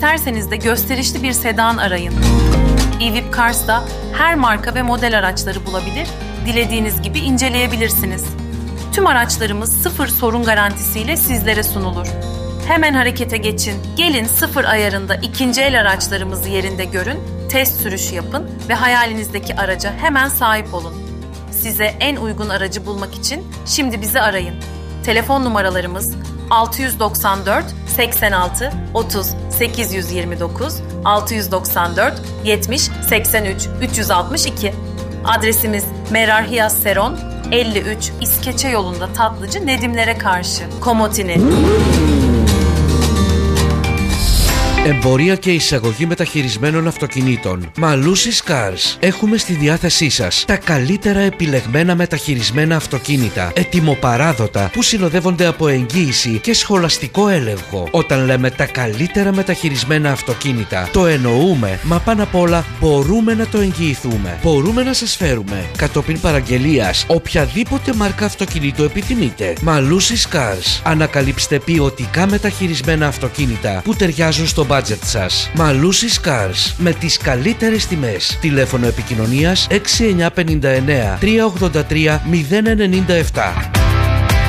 isterseniz de gösterişli bir sedan arayın. EVIP Cars'ta her marka ve model araçları bulabilir, dilediğiniz gibi inceleyebilirsiniz. Tüm araçlarımız 0 sorun garantisiyle sizlere sunulur. Hemen harekete geçin. Gelin 0 ayarında ikinci el araçlarımızı yerinde görün, test sürüşü yapın ve hayalinizdeki araca hemen sahip olun. Size en uygun aracı bulmak için şimdi bizi arayın. Telefon numaralarımız 694 86 30 829 694 70 83 362. Adresimiz Merarhiyas Seron 53 İskeçe yolunda Tatlıcı Nedimlere karşı. Komotini. Εμπορία και εισαγωγή μεταχειρισμένων αυτοκινήτων. Malusis Cars. Έχουμε στη διάθεσή σας τα καλύτερα επιλεγμένα μεταχειρισμένα αυτοκίνητα, ετοιμοπαράδοτα, που συνοδεύονται από εγγύηση και σχολαστικό έλεγχο. Όταν λέμε τα καλύτερα μεταχειρισμένα αυτοκίνητα, το εννοούμε, μα πάνω απ' όλα μπορούμε να το εγγυηθούμε. Μπορούμε να σας φέρουμε κατόπιν παραγγελίας οποιαδήποτε μάρκα αυτοκινήτου επιθυμείτε. Malusis Cars. Ανακαλύψτε ποιοτικά μεταχειρισμένα αυτοκίνητα που ταιριάζουν στο budget σας. Malusis Cars, με τις καλύτερες τιμές. Τηλέφωνο επικοινωνίας 6959 383 097.